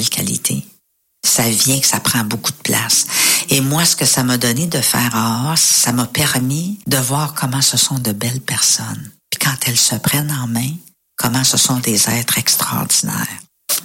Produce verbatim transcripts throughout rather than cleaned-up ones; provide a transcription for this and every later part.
quelle qualité. Ça vient que ça prend beaucoup de place. Et moi, ce que ça m'a donné de faire A A, ça m'a permis de voir comment ce sont de belles personnes. Puis quand elles se prennent en main, comment ce sont des êtres extraordinaires.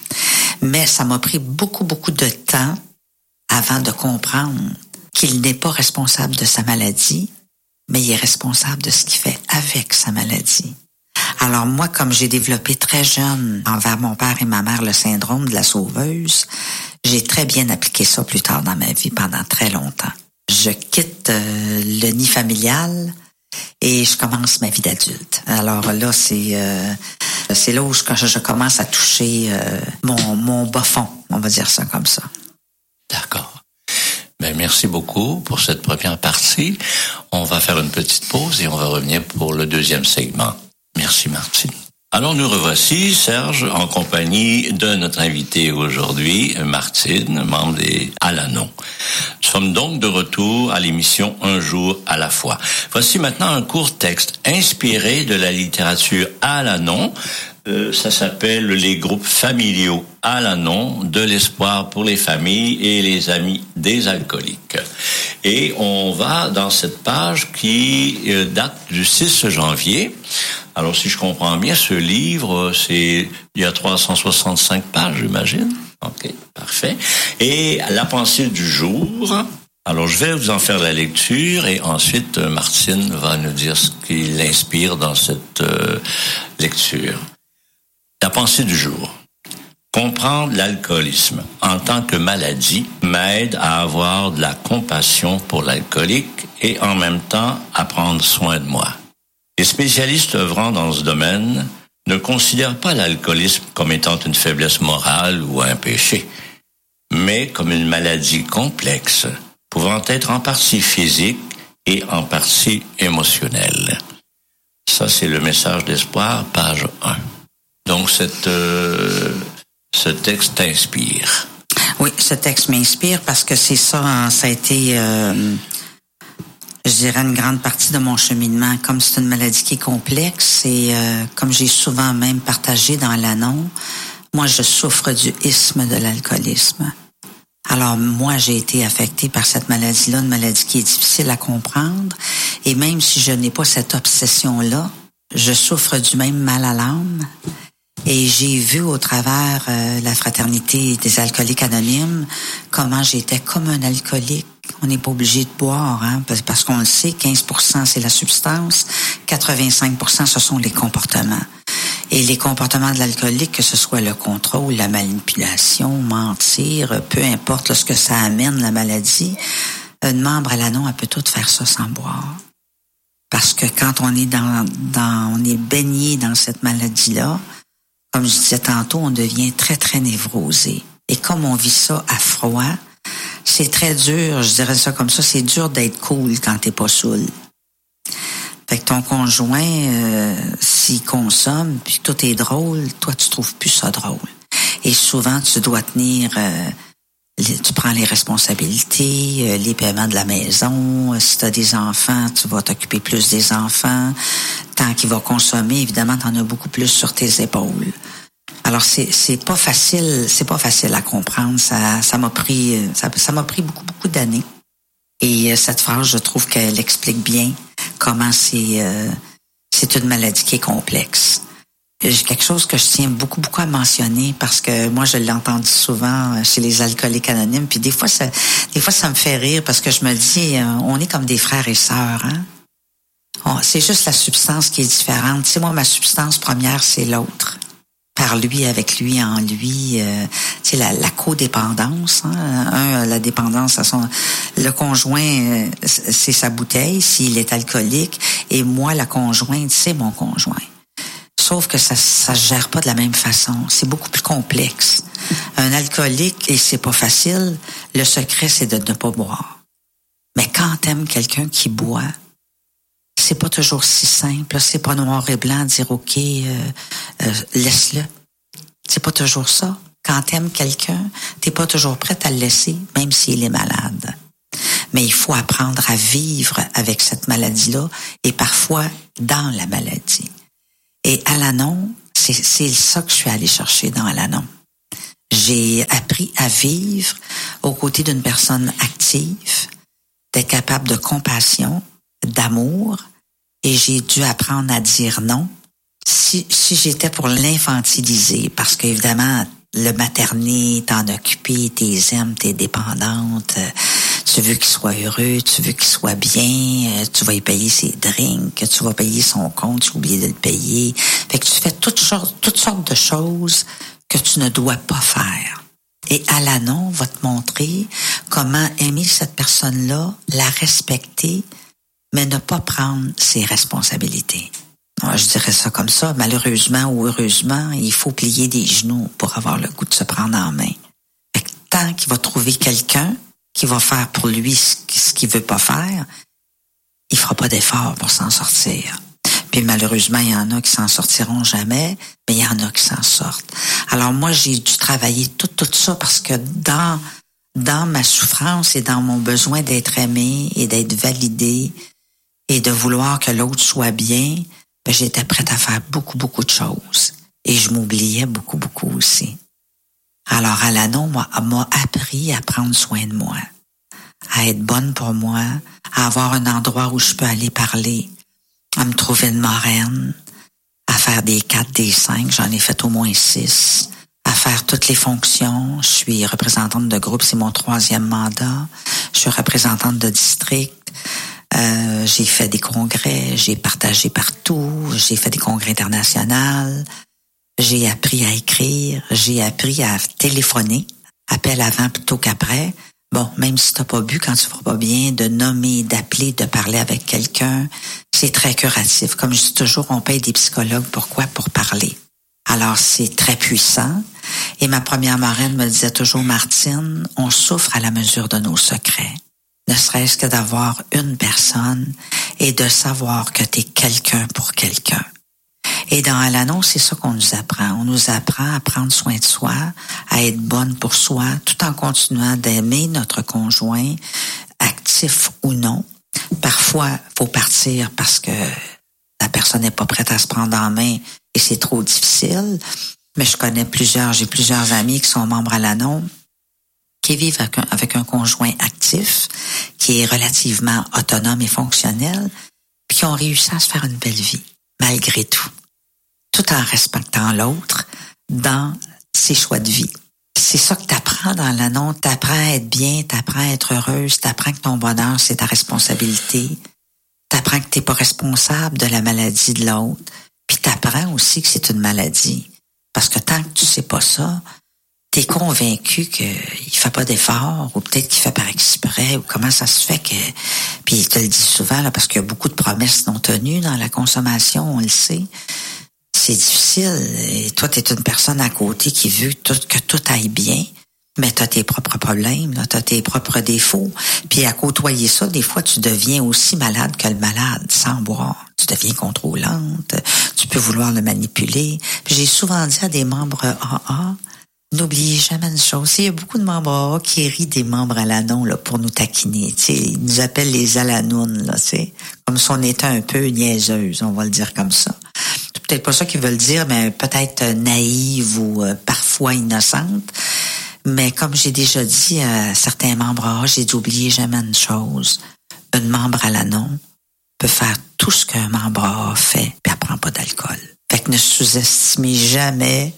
Mais ça m'a pris beaucoup, beaucoup de temps avant de comprendre qu'il n'est pas responsable de sa maladie, mais il est responsable de ce qu'il fait avec sa maladie. Alors moi, comme j'ai développé très jeune envers mon père et ma mère le syndrome de la sauveuse, j'ai très bien appliqué ça plus tard dans ma vie pendant très longtemps. Je quitte euh, le nid familial et je commence ma vie d'adulte. Alors là, c'est euh, c'est là où je, je commence à toucher euh, mon, mon bas fond, on va dire ça comme ça. D'accord. Ben, merci beaucoup pour cette première partie. On va faire une petite pause et on va revenir pour le deuxième segment. Merci Martine. Alors nous revoici, Serge, en compagnie de notre invité aujourd'hui, Martine, membre des Al-Anon. Nous sommes donc de retour à l'émission Un jour à la fois. Voici maintenant un court texte inspiré de la littérature Al-Anon. Euh, ça s'appelle Les groupes familiaux Al-Anon, de l'espoir pour les familles et les amis des alcooliques. Et on va dans cette page qui euh, date du six janvier. Alors, si je comprends bien, ce livre, c'est il y a trois cent soixante-cinq pages, j'imagine. OK, parfait. Et la pensée du jour. Alors, je vais vous en faire la lecture et ensuite, Martine va nous dire ce qui l'inspire dans cette euh, lecture. La pensée du jour. Comprendre l'alcoolisme en tant que maladie m'aide à avoir de la compassion pour l'alcoolique et en même temps à prendre soin de moi. Les spécialistes œuvrant dans ce domaine ne considèrent pas l'alcoolisme comme étant une faiblesse morale ou un péché, mais comme une maladie complexe, pouvant être en partie physique et en partie émotionnelle. Ça, c'est le message d'espoir, page un. Donc, cette, euh, ce texte t'inspire. Oui, ce texte m'inspire parce que c'est ça, ça a été... Euh je dirais une grande partie de mon cheminement. Comme c'est une maladie qui est complexe et euh, comme j'ai souvent même partagé dans l'Anon, moi je souffre du isthme de l'alcoolisme. Alors moi j'ai été affectée par cette maladie-là, une maladie qui est difficile à comprendre et même si je n'ai pas cette obsession-là, je souffre du même mal à l'âme. Et j'ai vu au travers euh, la fraternité des alcooliques anonymes comment j'étais comme un alcoolique. On n'est pas obligé de boire, hein, parce qu'on le sait, quinze pour cent c'est la substance, quatre-vingt-cinq pour cent ce sont les comportements. Et les comportements de l'alcoolique, que ce soit le contrôle, la manipulation, mentir, peu importe là, ce que ça amène, la maladie, une membre à l'Anon, elle peut tout faire ça sans boire. Parce que quand on est dans, dans on est baigné dans cette maladie-là, comme je disais tantôt, on devient très, très névrosé. Et comme on vit ça à froid, c'est très dur, je dirais ça comme ça, c'est dur d'être cool quand t'es pas saoul. Fait que ton conjoint, euh, s'il consomme, puis tout est drôle, toi, tu trouves plus ça drôle. Et souvent, tu dois tenir, euh, les, tu prends les responsabilités, euh, les paiements de la maison. Euh, si t'as des enfants, tu vas t'occuper plus des enfants. Tant qu'il va consommer, évidemment, t'en as beaucoup plus sur tes épaules. Alors c'est c'est pas facile, c'est pas facile à comprendre. Ça ça m'a pris ça ça m'a pris beaucoup beaucoup d'années. Et cette phrase, je trouve qu'elle explique bien comment c'est euh, c'est une maladie qui est complexe. J'ai quelque chose que je tiens beaucoup beaucoup à mentionner parce que moi je l'ai entendu souvent chez les alcooliques anonymes. Puis des fois ça des fois ça me fait rire parce que je me dis on est comme des frères et sœurs, hein. Oh, c'est juste la substance qui est différente. Tu sais, moi ma substance première c'est l'autre. Par lui, avec lui, en lui, euh, tu sais, la, la codépendance, hein, un, la dépendance à son... Le conjoint, euh, c'est sa bouteille, s'il est alcoolique, et moi, la conjointe, c'est mon conjoint. Sauf que ça ça se gère pas de la même façon. C'est beaucoup plus complexe. Un alcoolique, et c'est pas facile, le secret, c'est de ne pas boire. Mais quand t'aimes quelqu'un qui boit, c'est pas toujours si simple. C'est pas noir et blanc de dire OK, euh, euh, laisse-le. C'est pas toujours ça. Quand t'aimes quelqu'un, t'es pas toujours prête à le laisser, même s'il est malade. Mais il faut apprendre à vivre avec cette maladie-là et parfois dans la maladie. Et à l'Anon, c'est, c'est ça que je suis allée chercher dans l'Anon. J'ai appris à vivre aux côtés d'une personne active, d'être capable de compassion, d'amour, et j'ai dû apprendre à dire non. Si, si j'étais pour l'infantiliser, parce qu'évidemment, le materné, t'en occuper, t'es aimes, t'es dépendante, tu veux qu'il soit heureux, tu veux qu'il soit bien, tu vas y payer ses drinks, tu vas payer son compte, tu as oublié de le payer. Fait que tu fais toutes sortes, toutes sortes de choses que tu ne dois pas faire. Et Alanon va te montrer comment aimer cette personne-là, la respecter, mais ne pas prendre ses responsabilités. Je dirais ça comme ça. Malheureusement ou heureusement, il faut plier des genoux pour avoir le goût de se prendre en main. Fait que tant qu'il va trouver quelqu'un qui va faire pour lui ce qu'il veut pas faire, il fera pas d'effort pour s'en sortir. Puis malheureusement, il y en a qui s'en sortiront jamais, mais il y en a qui s'en sortent. Alors moi, j'ai dû travailler tout, tout ça parce que dans, dans ma souffrance et dans mon besoin d'être aimé et d'être validé et de vouloir que l'autre soit bien, ben, j'étais prête à faire beaucoup, beaucoup de choses. Et je m'oubliais beaucoup, beaucoup aussi. Alors Alanon m'a, m'a appris à prendre soin de moi, à être bonne pour moi, à avoir un endroit où je peux aller parler, à me trouver une marraine, à faire des quatre, des cinq, j'en ai fait au moins six, à faire toutes les fonctions. Je suis représentante de groupe, c'est mon troisième mandat. Je suis représentante de district. Euh, j'ai fait des congrès, j'ai partagé partout, j'ai fait des congrès internationaux. J'ai appris à écrire, j'ai appris à téléphoner, appel avant plutôt qu'après. Bon, même si t'as pas bu, quand tu vas pas bien, de nommer, d'appeler, de parler avec quelqu'un, c'est très curatif. Comme je dis toujours, on paye des psychologues. Pourquoi? Pour parler. Alors, c'est très puissant. Et ma première marraine me disait toujours, Martine, on souffre à la mesure de nos secrets. Ne serait-ce que d'avoir une personne et de savoir que t'es quelqu'un pour quelqu'un. Et dans Alanon, c'est ça qu'on nous apprend. On nous apprend à prendre soin de soi, à être bonne pour soi, tout en continuant d'aimer notre conjoint, actif ou non. Parfois, faut partir parce que la personne n'est pas prête à se prendre en main et c'est trop difficile. Mais je connais plusieurs, j'ai plusieurs amis qui sont membres Alanon, qui vivent avec un, avec un conjoint actif, qui est relativement autonome et fonctionnel, puis qui ont réussi à se faire une belle vie, malgré tout. Tout en respectant l'autre dans ses choix de vie. C'est ça que t'apprends dans l'Alanon. T'apprends à être bien, t'apprends à être heureuse, t'apprends que ton bonheur, c'est ta responsabilité. T'apprends que t'es pas responsable de la maladie de l'autre. Puis t'apprends aussi que c'est une maladie. Parce que tant que tu sais pas ça, t'es convaincu qu'il fait pas d'efforts, ou peut-être qu'il fait par exprès, ou comment ça se fait que... Puis il te le dit souvent, là, parce qu'il y a beaucoup de promesses non tenues dans la consommation, on le sait. C'est difficile. Et toi, tu es une personne à côté qui veut tout, que tout aille bien, mais tu as tes propres problèmes, tu as tes propres défauts. Puis à côtoyer ça, des fois, tu deviens aussi malade que le malade, sans boire. Tu deviens contrôlante, tu peux vouloir le manipuler. Puis j'ai souvent dit à des membres A A, n'oubliez jamais une chose. Il y a beaucoup de membres A A qui rient des membres Alanon là, pour nous taquiner. T'sais, ils nous appellent les Alanounes, là, t'sais, comme si on était un peu niaiseuses, on va le dire comme ça. C'est peut-être pas ça qu'ils veulent dire, mais peut-être naïve ou euh, parfois innocente. Mais comme j'ai déjà dit à certains membres A A, j'ai dit oubliez jamais une chose. Une membre Alanon peut faire tout ce qu'un membre A A fait, puis elle prend pas d'alcool. Fait que ne sous-estimez jamais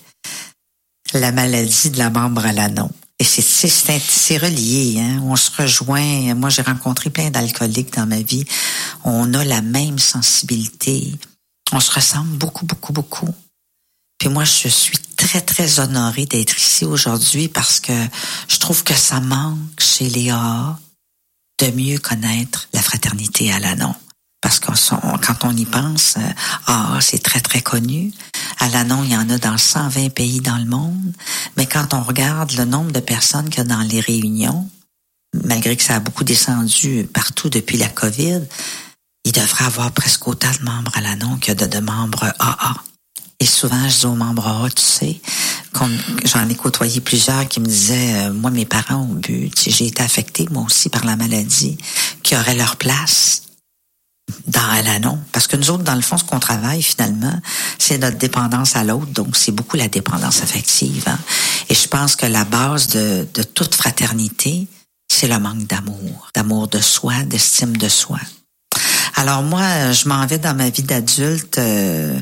la maladie de la membre Alanon. Et c'est, c'est, c'est, c'est relié, hein. On se rejoint. Moi, j'ai rencontré plein d'alcooliques dans ma vie. On a la même sensibilité. On se ressemble beaucoup, beaucoup, beaucoup. Puis moi, je suis très, très honorée d'être ici aujourd'hui parce que je trouve que ça manque chez les A A de mieux connaître la fraternité Alanon. Parce que quand on y pense, A A, c'est très, très connu. Alanon, il y en a dans cent vingt pays dans le monde. Mais quand on regarde le nombre de personnes qu'il y a dans les réunions, malgré que ça a beaucoup descendu partout depuis la COVID, il devrait avoir presque autant de membres Alanon que de, de membres A A. Et souvent, je dis aux membres A A, tu sais, comme j'en ai côtoyé plusieurs qui me disaient, euh, moi, mes parents ont bu, tu sais, j'ai été affectée, moi aussi, par la maladie, qui auraient leur place dans Alanon. Parce que nous autres, dans le fond, ce qu'on travaille, finalement, c'est notre dépendance à l'autre, donc c'est beaucoup la dépendance affective. Hein? Et je pense que la base de, de toute fraternité, c'est le manque d'amour, d'amour de soi, d'estime de soi. Alors moi, je m'en vais dans ma vie d'adulte euh,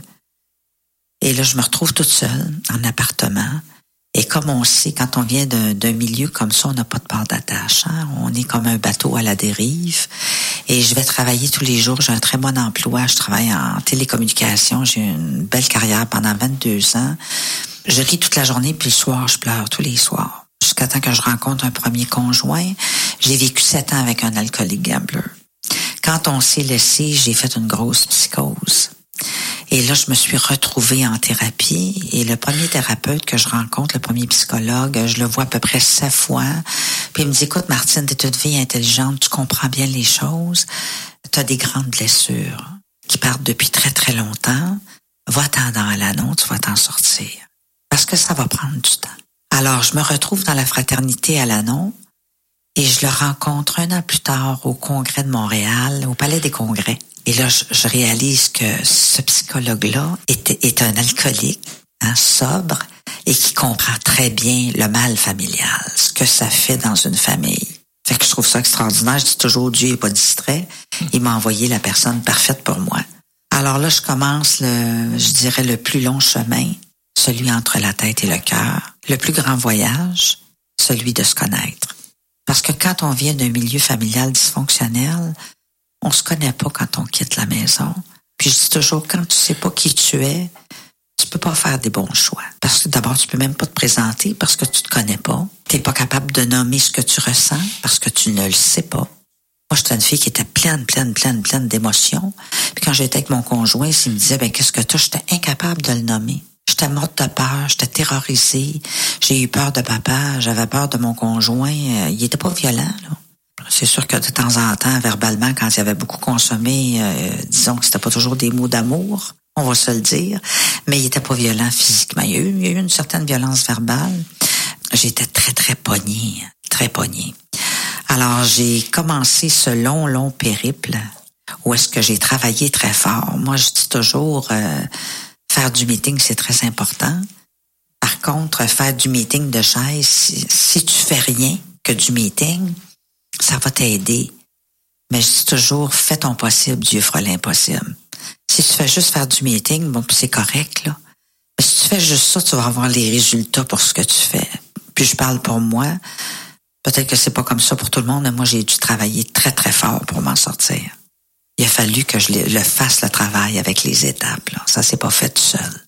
et là, je me retrouve toute seule en appartement. Et comme on sait, quand on vient d'un, d'un milieu comme ça, on n'a pas de port d'attache. Hein? On est comme un bateau à la dérive. Et je vais travailler tous les jours. J'ai un très bon emploi. Je travaille en télécommunication. J'ai une belle carrière pendant vingt-deux ans. Je ris toute la journée, puis le soir, je pleure tous les soirs. Jusqu'à temps que je rencontre un premier conjoint. J'ai vécu sept ans avec un alcoolique gambler. Quand on s'est laissé, j'ai fait une grosse psychose. Et là, je me suis retrouvée en thérapie. Et le premier thérapeute que je rencontre, le premier psychologue, je le vois à peu près sept fois. Puis il me dit, écoute, Martine, t'es une fille intelligente, tu comprends bien les choses. T'as des grandes blessures qui partent depuis très, très longtemps. Va-t'en dans l'anneau, tu vas t'en sortir. Parce que ça va prendre du temps. Alors, je me retrouve dans la fraternité à l'anneau. Et je le rencontre un an plus tard au Congrès de Montréal, au Palais des Congrès. Et là, je, je réalise que ce psychologue-là est, est un alcoolique, hein, sobre, et qui comprend très bien le mal familial, ce que ça fait dans une famille. Fait que je trouve ça extraordinaire. Je dis toujours, Dieu n'est pas distrait. Il m'a envoyé la personne parfaite pour moi. Alors là, je commence, le, je dirais, le plus long chemin, celui entre la tête et le cœur. Le plus grand voyage, celui de se connaître. Parce que quand on vient d'un milieu familial dysfonctionnel, on se connaît pas quand on quitte la maison. Puis je dis toujours, quand tu sais pas qui tu es, tu peux pas faire des bons choix. Parce que d'abord, tu peux même pas te présenter parce que tu te connais pas. T'es pas capable de nommer ce que tu ressens parce que tu ne le sais pas. Moi, j'étais une fille qui était pleine, pleine, pleine, pleine d'émotions. Puis quand j'étais avec mon conjoint, s'il me disait, ben, qu'est-ce que t'as? J'étais incapable de le nommer. J'étais morte de peur, j'étais terrorisée. J'ai eu peur de papa, j'avais peur de mon conjoint. Il était pas violent, là. C'est sûr que de temps en temps, verbalement, quand il avait beaucoup consommé, euh, disons que c'était pas toujours des mots d'amour, on va se le dire, mais il était pas violent physiquement. Il y a eu, il y a eu une certaine violence verbale. J'étais très, très pognée, très pognée. Alors, j'ai commencé ce long, long périple où est-ce que j'ai travaillé très fort. Moi, je dis toujours, euh, faire du meeting, c'est très important. Par contre, faire du meeting de chaise, si, si tu fais rien que du meeting, ça va t'aider. Mais je dis toujours, fais ton possible, Dieu fera l'impossible. Si tu fais juste faire du meeting, bon, c'est correct, là. Mais si tu fais juste ça, tu vas avoir les résultats pour ce que tu fais. Puis je parle pour moi. Peut-être que c'est pas comme ça pour tout le monde, mais moi, j'ai dû travailler très, très fort pour m'en sortir. Il a fallu que je le fasse, le travail, avec les étapes, là. Ça s'est pas fait tout seul.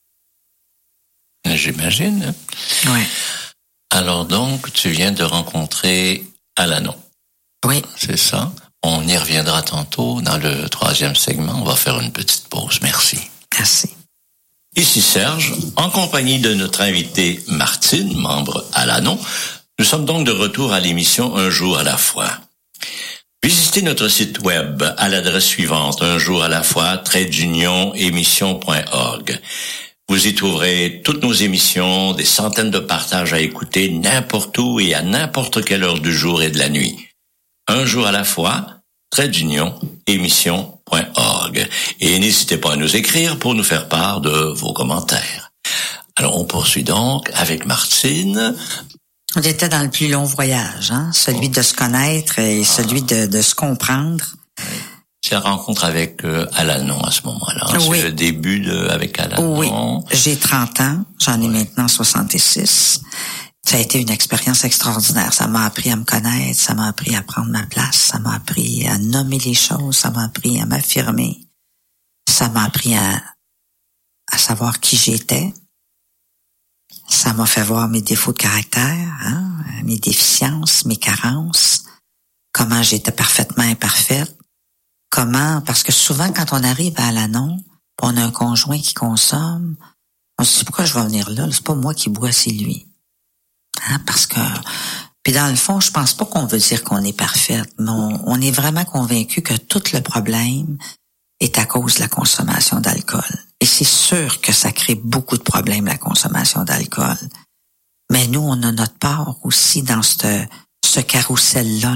J'imagine. Oui. Alors donc, tu viens de rencontrer Alanon. Oui. C'est ça. On y reviendra tantôt dans le troisième segment. On va faire une petite pause. Merci. Merci. Ici Serge, en compagnie de notre invitée Martine, membre Alanon. Nous sommes donc de retour à l'émission Un jour à la fois. Visitez notre site web à l'adresse suivante, un jour à la fois, trait d'union, émission point org. Vous y trouverez toutes nos émissions, des centaines de partages à écouter n'importe où et à n'importe quelle heure du jour et de la nuit. Un jour à la fois, trait d'union, émission point org. Et n'hésitez pas à nous écrire pour nous faire part de vos commentaires. Alors, on poursuit donc avec Martine. On était dans le plus long voyage, hein, celui de se connaître et celui de, de se comprendre. C'est la rencontre avec euh, Alanon à ce moment-là. Oui. C'est le début de, avec Alanon. Oui. J'ai trente ans, j'en ai oui. maintenant soixante-six. Ça a été une expérience extraordinaire. Ça m'a appris à me connaître, ça m'a appris à prendre ma place, ça m'a appris à nommer les choses, ça m'a appris à m'affirmer, ça m'a appris à, à savoir qui j'étais. Ça m'a fait voir mes défauts de caractère, hein, mes déficiences, mes carences, comment j'étais parfaitement imparfaite, comment, parce que souvent quand on arrive à Alanon, on a un conjoint qui consomme, on se dit pourquoi je vais venir là, c'est pas moi qui bois, c'est lui. Hein, parce que, puis dans le fond, je pense pas qu'on veut dire qu'on est parfaite, mais on, on est vraiment convaincu que tout le problème est à cause de la consommation d'alcool. Et c'est sûr que ça crée beaucoup de problèmes, la consommation d'alcool. Mais nous, on a notre part aussi dans ce, ce carrousel-là, là.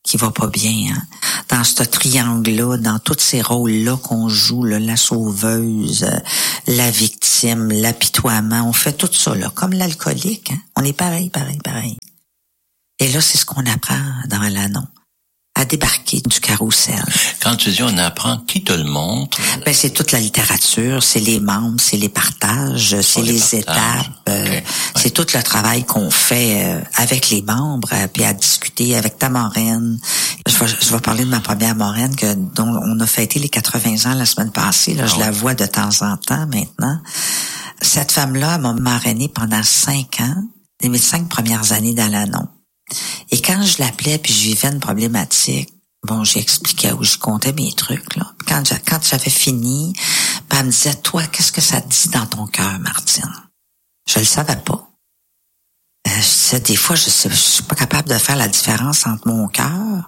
qui va pas bien, hein? Dans ce triangle-là, dans tous ces rôles-là qu'on joue, là, la sauveuse, euh, la victime, l'apitoiement, on fait tout ça, là, comme l'alcoolique, hein? On est pareil, pareil, pareil. Et là, c'est ce qu'on apprend dans l'Anon, à débarquer du carrousel. Quand tu dis on apprend, qui te le montre? Ben, c'est toute la littérature, c'est les membres, c'est les partages, c'est les, les étapes, euh, okay. C'est ouais. Tout le travail qu'on fait euh, avec les membres, euh, puis à discuter avec ta marraine. Je vais, je vais parler de ma première marraine que dont on a fêté les quatre-vingts ans la semaine passée. Là, oh. Je la vois de temps en temps maintenant. Cette femme-là m'a marrainée pendant cinq ans, les mes cinq premières années dans l'Anon. Et quand je l'appelais puis je vivais une problématique, bon, j'expliquais où je comptais mes trucs, là. Quand, quand j'avais fini, ben, elle me disait, toi, qu'est-ce que ça te dit dans ton cœur, Martine? Je le savais pas. Euh, je disais, des fois, je, je suis pas capable de faire la différence entre mon cœur,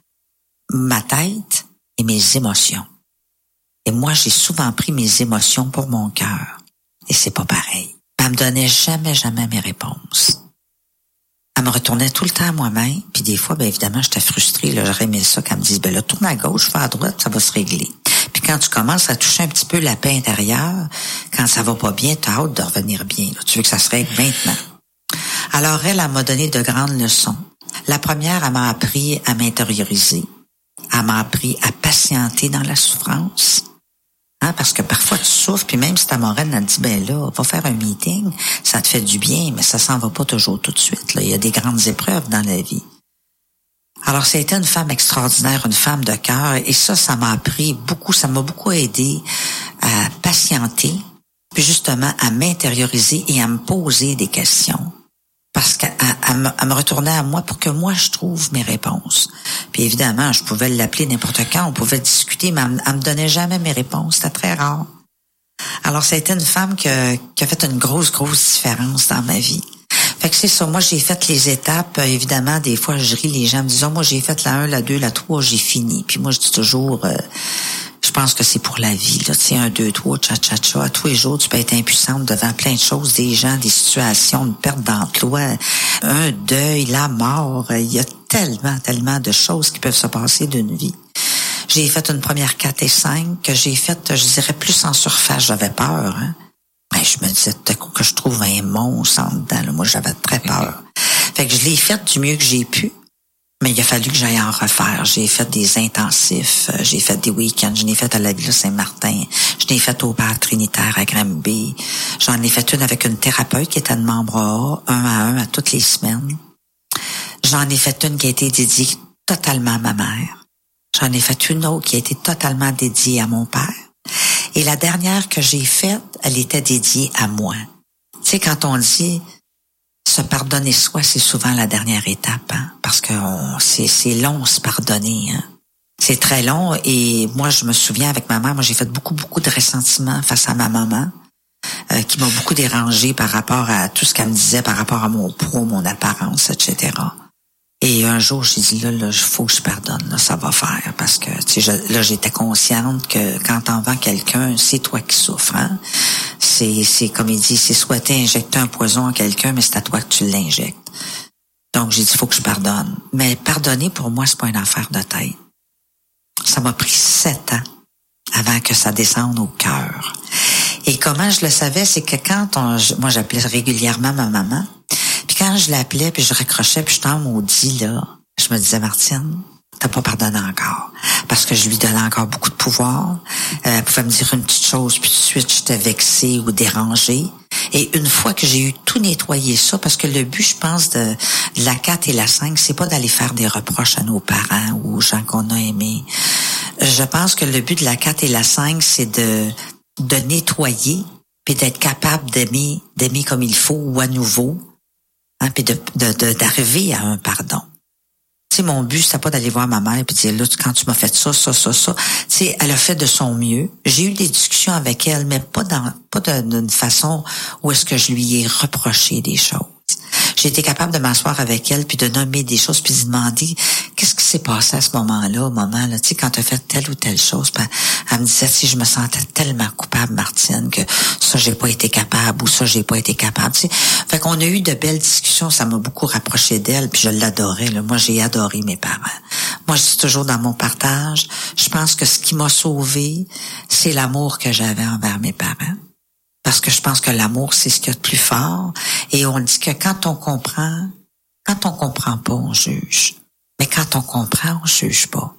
ma tête et mes émotions. Et moi, j'ai souvent pris mes émotions pour mon cœur. Et c'est pas pareil. Elle me donnait jamais, jamais mes réponses. Elle me retournait tout le temps à moi-même, puis des fois, ben évidemment, j'étais frustrée, là, j'aurais aimé ça qu'elle me dise, ben là, tourne à gauche, fais à droite, ça va se régler. Puis quand tu commences à toucher un petit peu la paix intérieure, quand ça va pas bien, t'as hâte de revenir bien, là. Tu veux que ça se règle maintenant. Alors elle, elle m'a donné de grandes leçons. La première, elle m'a appris à m'intérioriser. Elle m'a appris à patienter dans la souffrance. Hein, parce que parfois tu souffres, puis même si ta marraine elle dit, ben là, va faire un meeting, ça te fait du bien, mais ça s'en va pas toujours tout de suite. Là. Il y a des grandes épreuves dans la vie. Alors, ça a été une femme extraordinaire, une femme de cœur, et ça, ça m'a appris beaucoup, ça m'a beaucoup aidé à patienter, puis justement à m'intérioriser et à me poser des questions. Parce qu'elle me, elle me retournait à moi pour que moi, je trouve mes réponses. Puis évidemment, je pouvais l'appeler n'importe quand, on pouvait discuter, mais elle, elle me donnait jamais mes réponses. C'était très rare. Alors, ça a été une femme qui a, qui a fait une grosse, grosse différence dans ma vie. Fait que c'est ça. Moi, j'ai fait les étapes. Évidemment, des fois, je ris, les gens me disent, oh, moi, j'ai fait la un, la deux, la trois, j'ai fini. Puis moi, je dis toujours... Euh, je pense que c'est pour la vie, là. Tu sais, un, deux, trois, tcha-tcha-tcha. Tous les jours, tu peux être impuissante devant plein de choses, des gens, des situations, une perte d'emploi, un deuil, la mort. Il y a tellement, tellement de choses qui peuvent se passer d'une vie. J'ai fait une première quatre et cinq que j'ai faite, je dirais, plus en surface. J'avais peur, hein. Ben, je me disais tout à coup que je trouve un monstre en dedans, là. Moi, j'avais très peur. Fait que je l'ai faite du mieux que j'ai pu. Mais il a fallu que j'aille en refaire. J'ai fait des intensifs, j'ai fait des week-ends, je l'ai fait à la Villa Saint-Martin, je l'ai fait au Père Trinitaire à Granby. J'en ai fait une avec une thérapeute qui était de membre A, un à un, à toutes les semaines. J'en ai fait une qui a été dédiée totalement à ma mère. J'en ai fait une autre qui a été totalement dédiée à mon père. Et la dernière que j'ai faite, elle était dédiée à moi. Tu sais, quand on dit... se pardonner soi, c'est souvent la dernière étape, hein, parce que on, c'est, c'est long se pardonner. Hein. C'est très long et moi, je me souviens avec ma mère, moi j'ai fait beaucoup, beaucoup de ressentiments face à ma maman, euh, qui m'a beaucoup dérangée par rapport à tout ce qu'elle me disait, par rapport à mon poids, mon apparence, et cetera. Et un jour, j'ai dit, là, là, il faut que je pardonne, là, ça va faire, parce que, tu sais, je, là, j'étais consciente que quand t'envends quelqu'un, c'est toi qui souffres, hein. C'est, c'est, comme il dit, c'est souhaiter injecter un poison à quelqu'un, mais c'est à toi que tu l'injectes. Donc, j'ai dit, il faut que je pardonne. Mais pardonner, pour moi, c'est pas une affaire de tête. Ça m'a pris sept ans avant que ça descende au cœur. Et comment je le savais, c'est que quand on, moi, j'appelais régulièrement ma maman, puis quand je l'appelais, puis je raccrochais, puis je t'en maudit, là, je me disais, Martine, t'as pas pardonné encore. Parce que je lui donnais encore beaucoup de pouvoir. Euh, elle pouvait me dire une petite chose, puis tout de suite, j'étais vexée ou dérangée. Et une fois que j'ai eu tout nettoyé ça, parce que le but, je pense, de, de la quatre et la cinq, c'est pas d'aller faire des reproches à nos parents ou aux gens qu'on a aimés. Je pense que le but de la quatre et la cinq, c'est de, de nettoyer, puis d'être capable d'aimer, d'aimer comme il faut ou à nouveau, hein, puis de, de, de, d'arriver à un pardon. Tu sais, mon but, c'était pas d'aller voir ma mère et dire, là, quand tu m'as fait ça, ça, ça, ça. Tu sais, elle a fait de son mieux. J'ai eu des discussions avec elle, mais pas dans, pas d'une façon où est-ce que je lui ai reproché des choses. j'ai été capable de m'asseoir avec elle puis de nommer des choses puis de demander qu'est-ce qui s'est passé à ce moment-là, au moment là, tu sais, quand tu as fait telle ou telle chose. Puis elle me disait si je me sentais tellement coupable, Martine, que ça j'ai pas été capable ou ça j'ai pas été capable. Tu sais, fait qu'on a eu de belles discussions, ça m'a beaucoup rapproché d'elle puis je l'adorais. Là. Moi j'ai adoré mes parents. Moi je suis toujours dans mon partage. Je pense que ce qui m'a sauvée, c'est l'amour que j'avais envers mes parents. Parce que je pense que l'amour, c'est ce qu'il y a de plus fort. Et on dit que quand on comprend, quand on comprend pas, on juge. Mais quand on comprend, on juge pas.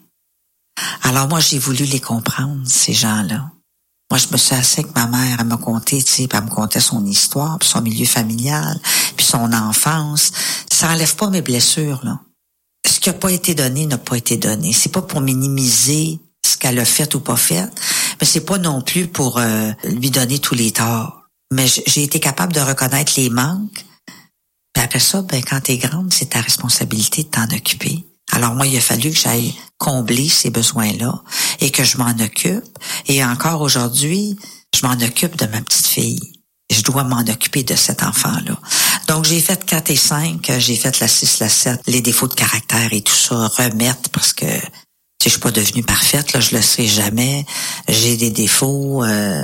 Alors moi, j'ai voulu les comprendre, ces gens-là. Moi, je me suis assise avec ma mère, elle m'a conté, tu sais, puis elle me contait son histoire, puis son milieu familial, puis son enfance. Ça enlève pas mes blessures, là. Ce qui a pas été donné n'a pas été donné. C'est pas pour minimiser ce qu'elle a fait ou pas fait, mais c'est pas non plus pour euh, lui donner tous les torts. Mais j'ai été capable de reconnaître les manques. Puis après ça, ben quand t'es grande, c'est ta responsabilité de t'en occuper. Alors moi, il a fallu que j'aille combler ces besoins-là et que je m'en occupe. Et encore aujourd'hui, je m'en occupe de ma petite fille. Je dois m'en occuper de cet enfant-là. Donc, j'ai fait quatre et cinq, j'ai fait la six, la sept, les défauts de caractère et tout ça, remettre parce que je suis pas devenue parfaite, là, je le serai jamais. J'ai des défauts. Euh,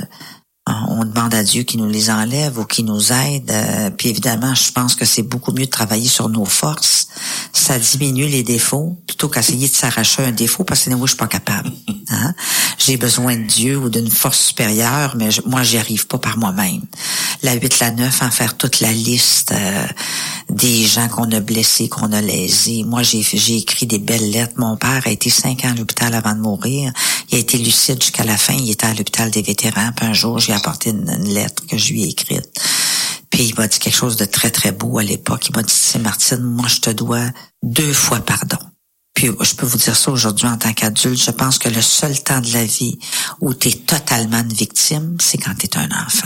on demande à Dieu qu'il nous les enlève ou qu'il nous aide. Euh, puis évidemment, je pense que c'est beaucoup mieux de travailler sur nos forces. Ça diminue les défauts plutôt qu'essayer de s'arracher un défaut parce que sinon, je suis pas capable. Hein? J'ai besoin de Dieu ou d'une force supérieure, mais je, moi, j'y arrive pas par moi-même. La huit, la neuf, en faire toute la liste euh, des gens qu'on a blessés, qu'on a lésés. Moi, j'ai, j'ai écrit des belles lettres. Mon père a été cinq ans à l'hôpital avant de mourir. Il a été lucide jusqu'à la fin. Il était à l'hôpital des vétérans. Puis un jour, j'ai apporté une, une lettre que je lui ai écrite. Puis il m'a dit quelque chose de très, très beau à l'époque. Il m'a dit, c'est Martine, moi, je te dois deux fois pardon. Puis je peux vous dire ça aujourd'hui en tant qu'adulte. Je pense que le seul temps de la vie où tu es totalement une victime, c'est quand tu es un enfant.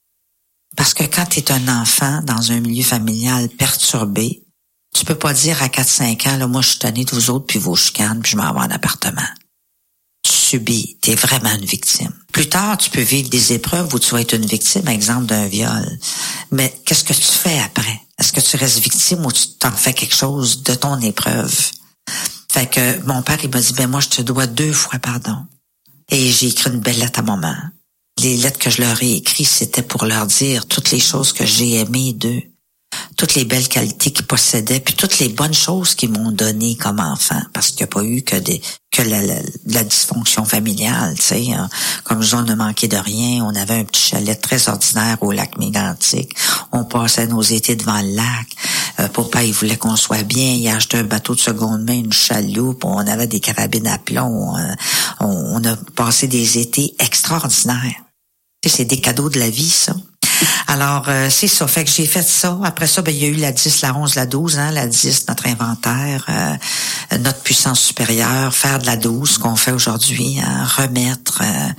Parce que quand tu es un enfant dans un milieu familial perturbé, tu peux pas dire à quatre cinq ans, là, moi, je suis tannée de vous autres, puis vos chicanes, puis je m'en vais en appartement. Tu subis, tu es vraiment une victime. Plus tard, tu peux vivre des épreuves où tu vas être une victime, exemple d'un viol. Mais qu'est-ce que tu fais après? Est-ce que tu restes victime ou tu t'en fais quelque chose de ton épreuve? Fait que mon père, il m'a dit, ben moi, je te dois deux fois pardon. Et j'ai écrit une belle lettre à maman. Les lettres que je leur ai écrites, c'était pour leur dire toutes les choses que j'ai aimées d'eux, toutes les belles qualités qu'ils possédaient, puis toutes les bonnes choses qu'ils m'ont données comme enfant, parce qu'il n'y a pas eu que des que la, la, la dysfonction familiale, tu sais. Hein. Comme je dis, on ne manquait de rien. On avait un petit chalet très ordinaire au lac Mégantic. On passait nos étés devant le lac. Euh, papa, il voulait qu'on soit bien. Il a acheté un bateau de seconde main, une chaloupe. On avait des carabines à plomb. On, on, on a passé des étés extraordinaires. Tu sais, c'est des cadeaux de la vie, ça. Alors, euh, c'est ça. Fait que j'ai fait ça. Après ça, ben il y a eu la dix, la onze, la douze. Hein, la dix, notre inventaire, euh, notre puissance supérieure, faire de la douze, ce qu'on fait aujourd'hui, hein, remettre. Euh,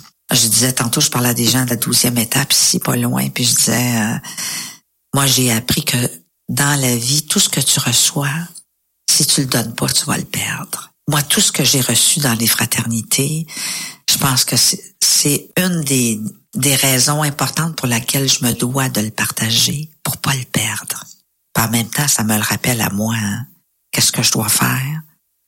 je disais tantôt, je parlais à des gens de la douzième étape, ici, pas loin, puis je disais, euh, moi, j'ai appris que dans la vie, tout ce que tu reçois, si tu le donnes pas, tu vas le perdre. Moi, tout ce que j'ai reçu dans les fraternités, je pense que c'est, c'est une des des raisons importantes pour lesquelles je me dois de le partager, pour pas le perdre. Puis en même temps, ça me le rappelle à moi, hein, qu'est-ce que je dois faire.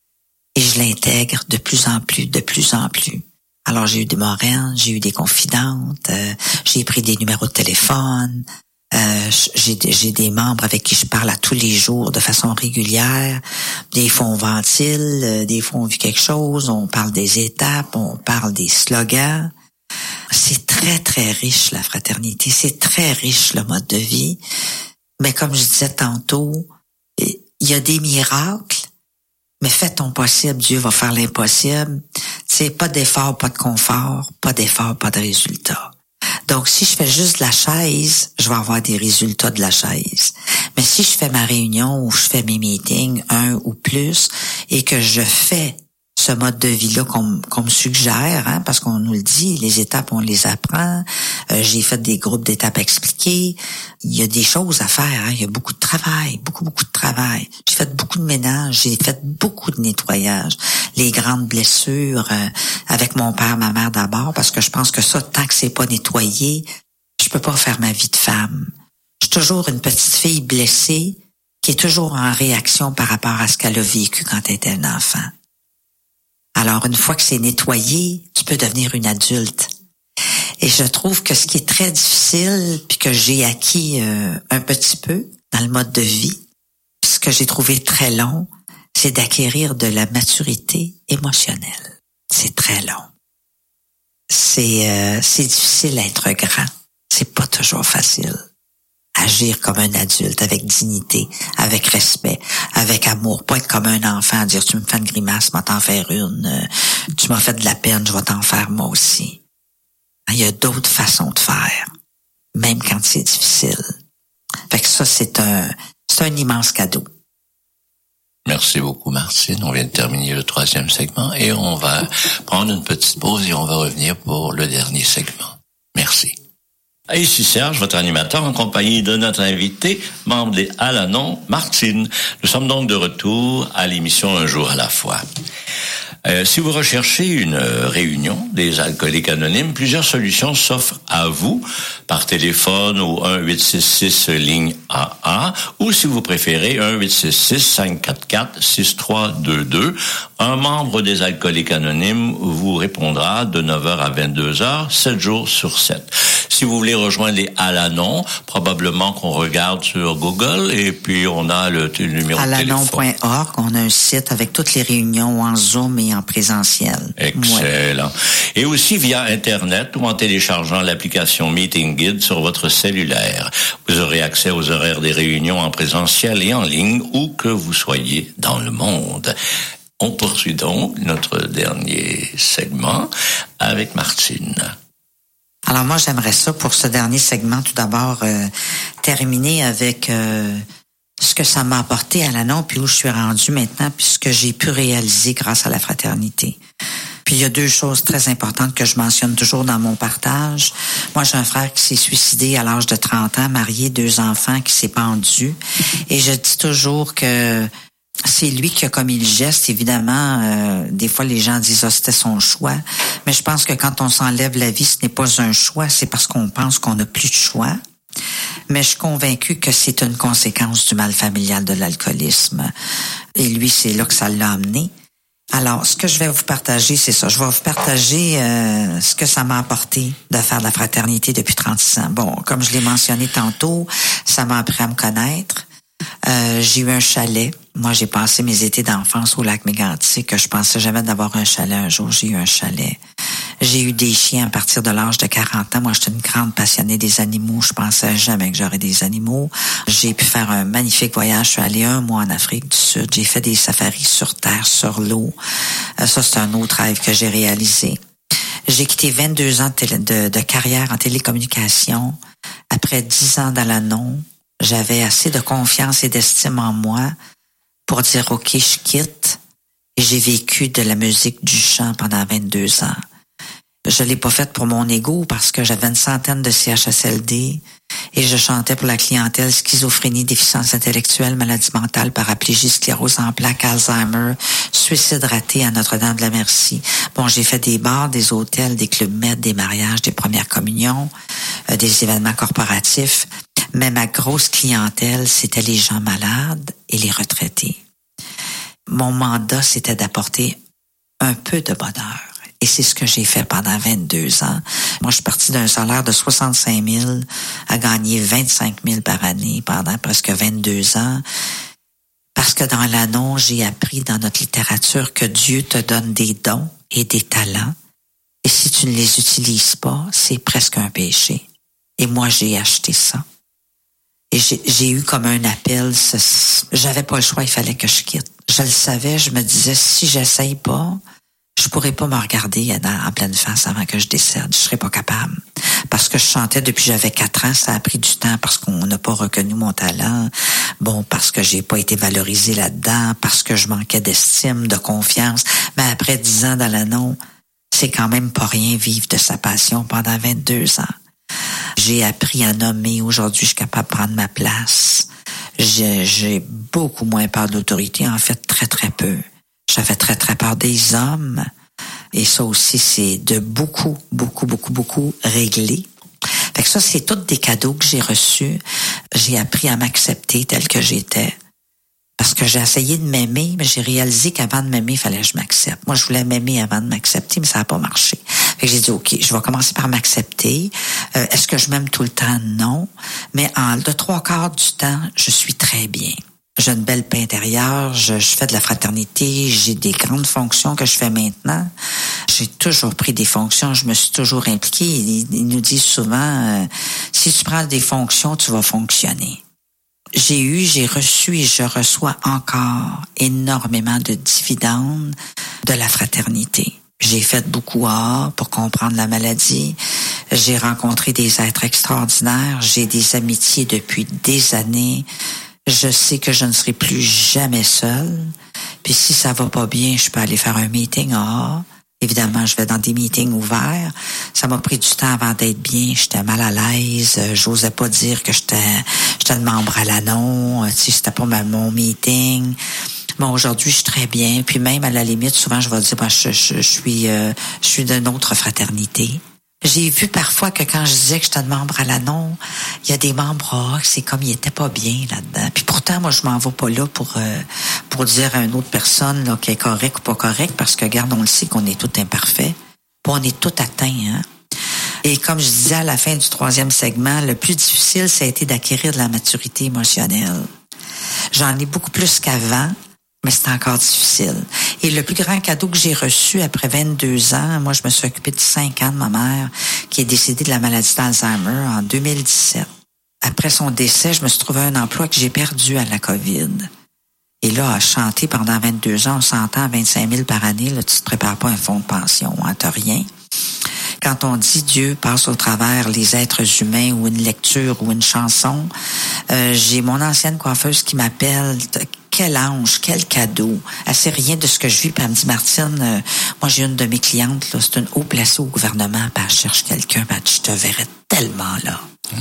Et je l'intègre de plus en plus, de plus en plus. Alors, j'ai eu des moraines, j'ai eu des confidentes, euh, j'ai pris des numéros de téléphone, euh, j'ai, j'ai des membres avec qui je parle à tous les jours de façon régulière. Des fois, on ventile, euh, des fois, on vit quelque chose, on parle des étapes, on parle des slogans. C'est très, très riche, la fraternité. C'est très riche, le mode de vie. Mais comme je disais tantôt, il y a des miracles, mais fais ton possible, Dieu va faire l'impossible. C'est pas d'effort, pas de confort, pas d'effort, pas de résultat. Donc, si je fais juste de la chaise, je vais avoir des résultats de la chaise. Mais si je fais ma réunion ou je fais mes meetings, un ou plus, et que je fais ce mode de vie-là qu'on, qu'on me suggère, hein, parce qu'on nous le dit, les étapes, on les apprend. Euh, j'ai fait des groupes d'étapes expliqués. Il y a des choses à faire, hein. Il y a beaucoup de travail, beaucoup, beaucoup de travail. J'ai fait beaucoup de ménage, j'ai fait beaucoup de nettoyage. Les grandes blessures euh, avec mon père, ma mère d'abord, parce que je pense que ça, tant que c'est pas nettoyé, je peux pas faire ma vie de femme. Je suis toujours une petite fille blessée qui est toujours en réaction par rapport à ce qu'elle a vécu quand elle était un enfant. Alors, une fois que c'est nettoyé, tu peux devenir une adulte. Et je trouve que ce qui est très difficile, puis que j'ai acquis euh, un petit peu dans le mode de vie, ce que j'ai trouvé très long, c'est d'acquérir de la maturité émotionnelle. C'est très long. C'est euh, c'est difficile d'être grand. C'est pas toujours facile. Agir comme un adulte, avec dignité, avec respect, avec amour. Pas être comme un enfant, dire tu me fais une grimace, moi t'en faire une. Euh, tu m'as fait de la peine, je vais t'en faire moi aussi. Il y a d'autres façons de faire, même quand c'est difficile. Fait que ça, c'est un, c'est un immense cadeau. Merci beaucoup, Martine. On vient de terminer le troisième segment et on va prendre une petite pause et on va revenir pour le dernier segment. Merci. Ici Serge, votre animateur, en compagnie de notre invité, membre des Al-Anon, Martine. Nous sommes donc de retour à l'émission Un jour à la fois. Euh, si vous recherchez une euh, réunion des alcooliques anonymes, plusieurs solutions s'offrent à vous par téléphone au un huit six six ligne A A ou si vous préférez un huit six six cinq quatre quatre six trois deux deux. Un membre des alcooliques anonymes vous répondra de neuf heures à vingt-deux heures, sept jours sur sept. Si vous voulez rejoindre les Al-Anon, probablement qu'on regarde sur Google et puis on a le, t- le numéro de téléphone. Al-Anon point org, on a un site avec toutes les réunions en Zoom et en présentiel. Excellent. Ouais. Et aussi via Internet ou en téléchargeant l'application Meeting Guide sur votre cellulaire. Vous aurez accès aux horaires des réunions en présentiel et en ligne où que vous soyez dans le monde. On poursuit donc notre dernier segment avec Martine. Alors moi, j'aimerais ça pour ce dernier segment, tout d'abord, euh, terminer avec euh, ce que ça m'a apporté à l'Anon, puis où je suis rendue maintenant, puis ce que j'ai pu réaliser grâce à la fraternité. Puis il y a deux choses très importantes que je mentionne toujours dans mon partage. Moi, j'ai un frère qui s'est suicidé à l'âge de trente ans, marié, deux enfants, qui s'est pendu. Et je dis toujours que c'est lui qui a commis le geste, évidemment. Euh, des fois, les gens disent « Ah, c'était son choix ». Mais je pense que quand on s'enlève la vie, ce n'est pas un choix, c'est parce qu'on pense qu'on n'a plus de choix. Mais je suis convaincue que c'est une conséquence du mal familial de l'alcoolisme. Et lui, c'est là que ça l'a amené. Alors, ce que je vais vous partager, c'est ça. Je vais vous partager euh, ce que ça m'a apporté de faire de la fraternité depuis trente-six ans. Bon, comme je l'ai mentionné tantôt, ça m'a appris à me connaître. Euh, j'ai eu un chalet. Moi, j'ai passé mes étés d'enfance au lac Mégantic, que je pensais jamais d'avoir un chalet un jour. J'ai eu un chalet. J'ai eu des chiens à partir de l'âge de quarante ans. Moi, j'étais une grande passionnée des animaux. Je pensais jamais que j'aurais des animaux. J'ai pu faire un magnifique voyage. Je suis allée un mois en Afrique du Sud. J'ai fait des safaris sur terre, sur l'eau. Euh, ça, c'est un autre rêve que j'ai réalisé. J'ai quitté vingt-deux ans de, télé, de, de carrière en télécommunication. Après dix ans dans l'Anon, j'avais assez de confiance et d'estime en moi pour dire « OK, je quitte ». Et j'ai vécu de la musique, du chant pendant vingt-deux ans. Je l'ai pas faite pour mon ego parce que j'avais une centaine de C H S L D et je chantais pour la clientèle schizophrénie, déficience intellectuelle, maladie mentale, paraplégie, sclérose en plaques, Alzheimer, suicide raté à Notre-Dame-de-la-Merci. Bon, j'ai fait des bars, des hôtels, des clubs med, des mariages, des premières communions, euh, des événements corporatifs. Mais ma grosse clientèle, c'était les gens malades et les retraités. Mon mandat, c'était d'apporter un peu de bonheur. Et c'est ce que j'ai fait pendant vingt-deux ans. Moi, je suis partie d'un salaire de soixante-cinq mille à gagner vingt-cinq mille par année pendant presque vingt-deux ans. Parce que dans l'Anon, j'ai appris dans notre littérature que Dieu te donne des dons et des talents. Et si tu ne les utilises pas, c'est presque un péché. Et moi, j'ai acheté ça. Et j'ai, j'ai eu comme un appel. J'avais pas le choix, il fallait que je quitte. Je le savais, je me disais, si j'essaye pas, je pourrais pas me regarder en pleine face avant que je décède. Je serais pas capable. Parce que je chantais depuis que j'avais quatre ans, ça a pris du temps parce qu'on n'a pas reconnu mon talent. Bon, parce que j'ai pas été valorisée là-dedans, parce que je manquais d'estime, de confiance. Mais après dix ans dans l'Anon, c'est quand même pas rien vivre de sa passion pendant vingt-deux ans. J'ai appris à nommer. Aujourd'hui, je suis capable de prendre ma place. J'ai, j'ai beaucoup moins peur de l'autorité, en fait, très, très peu. J'avais très, très peur des hommes. Et ça aussi, c'est de beaucoup, beaucoup, beaucoup, beaucoup régler. Fait que ça, c'est tous des cadeaux que j'ai reçus. J'ai appris à m'accepter tel que j'étais. Parce que j'ai essayé de m'aimer, mais j'ai réalisé qu'avant de m'aimer, il fallait que je m'accepte. Moi, je voulais m'aimer avant de m'accepter, mais ça n'a pas marché. Fait que j'ai dit, OK, je vais commencer par m'accepter. Euh, est-ce que je m'aime tout le temps? Non. Mais en deux, trois quarts du temps, je suis très bien. J'ai une belle paix intérieure, je, je fais de la fraternité, j'ai des grandes fonctions que je fais maintenant. J'ai toujours pris des fonctions, je me suis toujours impliquée. Ils, ils nous disent souvent, euh, si tu prends des fonctions, tu vas fonctionner. J'ai eu, j'ai reçu et je reçois encore énormément de dividendes de la fraternité. J'ai fait beaucoup hors pour comprendre la maladie. J'ai rencontré des êtres extraordinaires. J'ai des amitiés depuis des années. Je sais que je ne serai plus jamais seule. Puis si ça va pas bien, je peux aller faire un meeting hors. Évidemment, je vais dans des meetings ouverts. Ça m'a pris du temps avant d'être bien. J'étais mal à l'aise. J'osais pas dire que j'étais, j'étais le membre à l'annon. Tu sais, c'était pas mon meeting. Bon, aujourd'hui, je suis très bien. Puis même, à la limite, souvent, je vais dire, ben, je, je, je suis, euh, je suis d'une autre fraternité. J'ai vu parfois que quand je disais que j'étais membre à l'annon, il y a des membres, oh, c'est comme ils étaient pas bien là-dedans. Puis pourtant, moi, je m'en vais pas là pour euh, pour dire à une autre personne là, qui est correcte ou pas correcte, parce que, regarde, on le sait qu'on est tout imparfait. Puis on est tout atteint, hein. Et comme je disais à la fin du troisième segment, le plus difficile, ça a été d'acquérir de la maturité émotionnelle. J'en ai beaucoup plus qu'avant, mais c'est encore difficile. Et le plus grand cadeau que j'ai reçu après vingt-deux ans, moi, je me suis occupée de cinq ans de ma mère, qui est décédée de la maladie d'Alzheimer en deux mille dix-sept. Après son décès, je me suis trouvé un emploi que j'ai perdu à la COVID. Et là, à chanter pendant vingt-deux ans, on s'entend à vingt-cinq mille par année, là, tu te prépares pas un fonds de pension, hein, t'as rien. Quand on dit Dieu passe au travers les êtres humains ou une lecture ou une chanson, euh, j'ai mon ancienne coiffeuse qui m'appelle. Quel ange, quel cadeau. Elle sait rien de ce que je vis, puis elle me dit, Martine, euh, moi j'ai une de mes clientes, là, c'est une haut placée au gouvernement, puis elle cherche quelqu'un, puis elle dit, je te verrais tellement là. Mm.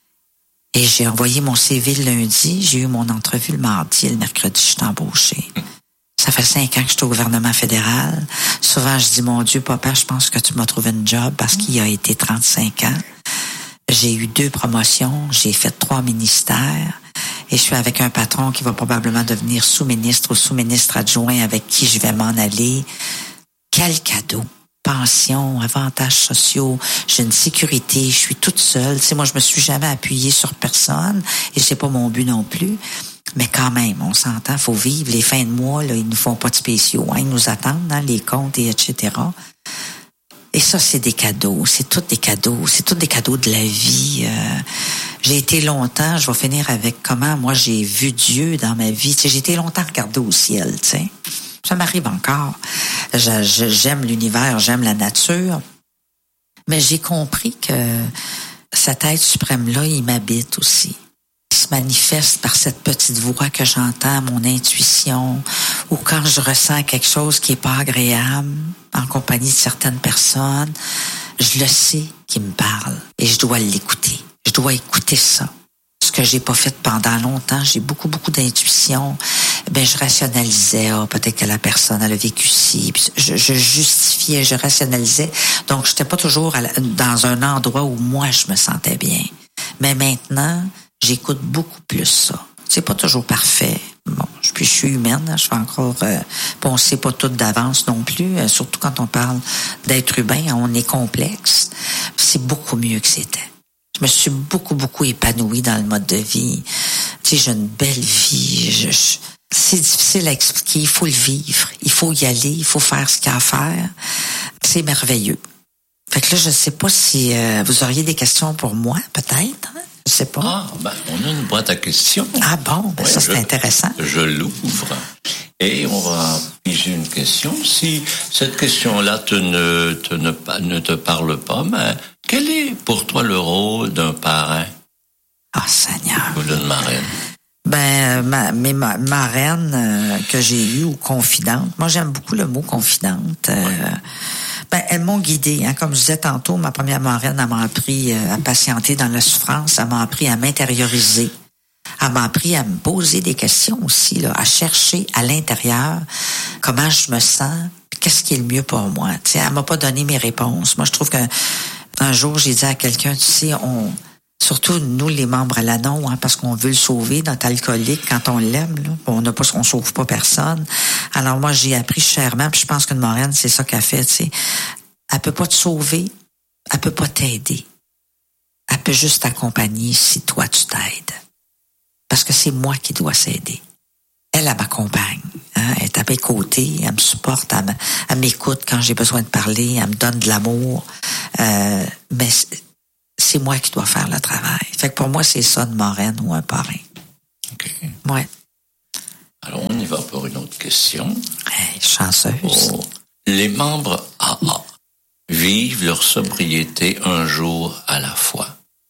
Et j'ai envoyé mon C V le lundi, j'ai eu mon entrevue le mardi, et le mercredi, je suis embauchée. Mm. Ça fait cinq ans que je suis au gouvernement fédéral. Souvent, je dis, mon Dieu, papa, je pense que tu m'as trouvé une job parce qu'il a été trente-cinq ans. J'ai eu deux promotions, j'ai fait trois ministères. Et je suis avec un patron qui va probablement devenir sous-ministre ou sous-ministre adjoint avec qui je vais m'en aller. Quel cadeau! Pension, avantages sociaux, j'ai une sécurité, je suis toute seule. Tu sais, moi, je me suis jamais appuyée sur personne et c'est pas mon but non plus. Mais quand même, on s'entend, faut vivre. Les fins de mois, là, ils nous font pas de spéciaux, hein, ils nous attendent, hein, les comptes et et cetera. Et ça, c'est des cadeaux, c'est tous des cadeaux, c'est tous des cadeaux de la vie. Euh, j'ai été longtemps, je vais finir avec comment moi j'ai vu Dieu dans ma vie. Tu sais, j'ai été longtemps regardée au ciel, tu sais. Ça m'arrive encore. Je, je, j'aime l'univers, j'aime la nature. Mais j'ai compris que cet être suprême-là, il m'habite aussi. Il se manifeste par cette petite voix que j'entends, mon intuition, ou quand je ressens quelque chose qui est pas agréable, en compagnie de certaines personnes, je le sais qu'il me parle et je dois l'écouter. Je dois écouter ça. Ce que j'ai pas fait pendant longtemps, j'ai beaucoup, beaucoup d'intuition. Ben, je rationalisais, oh, peut-être que la personne elle a vécu ci. Puis je, je justifiais, je rationalisais. Donc, j'étais pas toujours à la, dans un endroit où moi, je me sentais bien. Mais maintenant, j'écoute beaucoup plus ça. C'est pas toujours parfait. Bon, puis je suis humaine, je fais encore... Euh, on sait pas tout d'avance non plus, euh, surtout quand on parle d'être humain, on est complexe. C'est beaucoup mieux que c'était. Je me suis beaucoup, beaucoup épanouie dans le mode de vie. Tu sais, j'ai une belle vie. Je, je, c'est difficile à expliquer. Il faut le vivre. Il faut y aller. Il faut faire ce qu'il y a à faire. C'est merveilleux. Fait que là, je sais pas si euh, vous auriez des questions pour moi, peut-être. Hein? Je sais pas. Ah, ben, on a une boîte à questions. Ah bon? Ben, ouais, ça, c'est je, intéressant. Je l'ouvre. Et on va piger une question. Si cette question-là te ne, te ne, ne te parle pas, mais quel est pour toi le rôle d'un parrain? Ah, oh, Seigneur. Ou d'une marraine? Ben, ma, mes ma, marraines euh, que j'ai eues ou confidentes. Moi, j'aime beaucoup le mot confidente. Euh, ouais. Ben, elles m'ont guidée, hein. Comme je disais tantôt, ma première marraine, elle m'a appris euh, à patienter dans la souffrance, elle m'a appris à m'intérioriser. Elle m'a appris à me poser des questions aussi, là, à chercher à l'intérieur comment je me sens, qu'est-ce qui est le mieux pour moi. Tu sais, elle m'a pas donné mes réponses. Moi, je trouve que un jour, j'ai dit à quelqu'un, tu sais, on, surtout nous, les membres à l'Anon, hein, parce qu'on veut le sauver, notre alcoolique, quand on l'aime, là, on n'a pas, on sauve pas personne. Alors moi, j'ai appris chèrement, puis je pense qu'une moraine, c'est ça qu'elle fait, tu sais. Elle peut pas te sauver, elle peut pas t'aider. Elle peut juste t'accompagner si toi, tu t'aides. Parce que c'est moi qui dois s'aider. Elle, elle m'accompagne. Hein? Elle est à mes côtés, elle me supporte, elle, me, elle m'écoute quand j'ai besoin de parler, elle me donne de l'amour. Euh, mais c'est, c'est moi qui dois faire le travail. Fait que pour moi, c'est ça, une marraine ou un parrain. OK. Ouais. Alors, on y va pour une autre question. Hey, chanceuse. Oh. Les membres A A vivent leur sobriété un jour à la fois.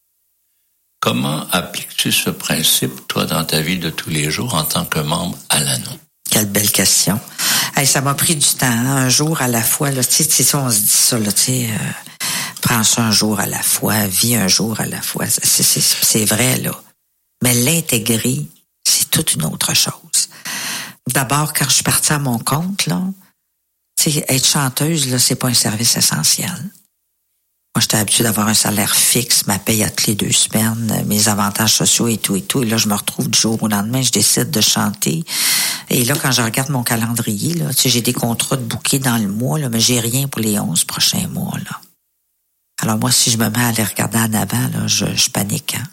Comment appliques-tu ce principe, toi, dans ta vie de tous les jours en tant que membre à l'Anon? Quelle belle question. Hey, ça m'a pris du temps, hein, un jour à la fois. Là, tu sais, on se dit ça, là, tu sais, euh, prends ça un jour à la fois, vis un jour à la fois. C'est, c'est, c'est vrai, là. Mais l'intégrer, c'est toute une autre chose. D'abord, quand je suis partie à mon compte, là, tu sais, être chanteuse, là, c'est pas un service essentiel. Moi, j'étais habituée d'avoir un salaire fixe, ma paye à toutes les deux semaines, mes avantages sociaux et tout et tout. Et là, je me retrouve du jour au lendemain, je décide de chanter. Et là, quand je regarde mon calendrier, là, tu sais, j'ai des contrats de bouquets dans le mois, là, mais j'ai rien pour les onze prochains mois, là. Alors moi, si je me mets à les regarder en avant, là, je, je panique, hein.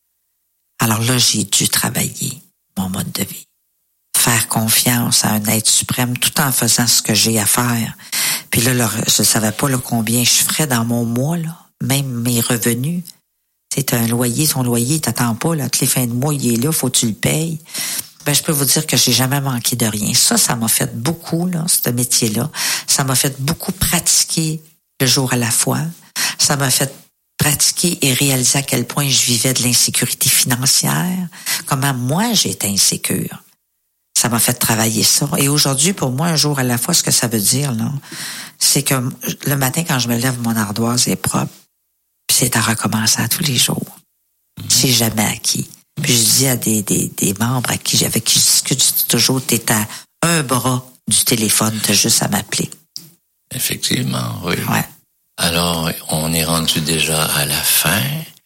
Alors là, j'ai dû travailler mon mode de vie. Faire confiance à un être suprême tout en faisant ce que j'ai à faire. Puis là, là je savais pas là, combien je ferais dans mon mois, là, même mes revenus. Tu sais, un loyer, ton loyer, t'attends pas, là, toutes les fins de mois, il est là, faut que tu le payes. Ben, je peux vous dire que j'ai jamais manqué de rien. Ça, ça m'a fait beaucoup, là, ce métier-là. Ça m'a fait beaucoup pratiquer le jour à la fois. Ça m'a fait pratiquer et réaliser à quel point je vivais de l'insécurité financière. Comment moi, j'étais insécure. Ça m'a fait travailler ça. Et aujourd'hui, pour moi, un jour à la fois, ce que ça veut dire, là, c'est que le matin, quand je me lève, mon ardoise est propre. Puis c'est à recommencer à tous les jours. C'est jamais acquis. Puis je dis à des, des, des membres à qui, avec qui je discute, je dis toujours, t'es à un bras du téléphone, t'as juste à m'appeler. Effectivement, oui. Ouais. Alors, on est rendu déjà à la fin.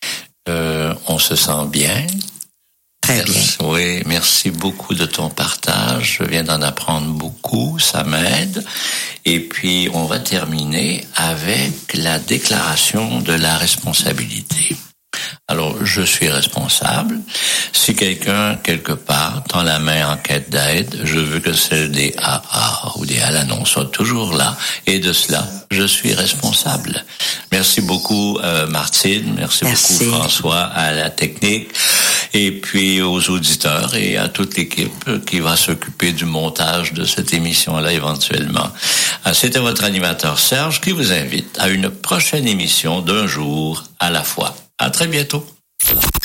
Euh, on se sent bien. Très merci, bien. Oui, merci beaucoup de ton partage. Je viens d'en apprendre beaucoup, ça m'aide. Et puis, on va terminer avec la déclaration de la responsabilité. Alors, je suis responsable. Si quelqu'un, quelque part, tend la main en quête d'aide, je veux que celle des A A ou des Al-Anon soit toujours là. Et de cela, je suis responsable. Merci beaucoup, euh, Martine. Merci, Merci beaucoup, François, à la technique. Et puis aux auditeurs et à toute l'équipe qui va s'occuper du montage de cette émission-là éventuellement. C'était votre animateur Serge qui vous invite à une prochaine émission d'un jour à la fois. À très bientôt.